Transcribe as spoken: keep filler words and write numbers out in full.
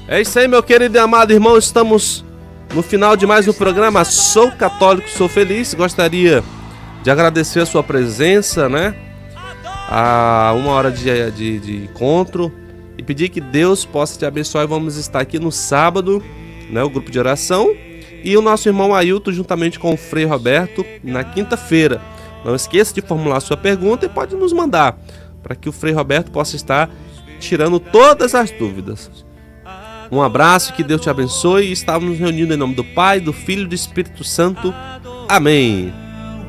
É isso aí, meu querido e amado irmão. Estamos no final de mais um programa Sou Católico, Sou Feliz. Gostaria de agradecer a sua presença, né? A uma hora de, de, de encontro. E pedir que Deus possa te abençoar. E vamos estar aqui no sábado, né? O grupo de oração. E o nosso irmão Ailton, juntamente com o Frei Roberto, na quinta-feira. Não esqueça de formular sua pergunta e pode nos mandar, para que o Frei Roberto possa estar tirando todas as dúvidas. Um abraço, que Deus te abençoe. Estamos nos reunindo em nome do Pai, do Filho e do Espírito Santo. Amém.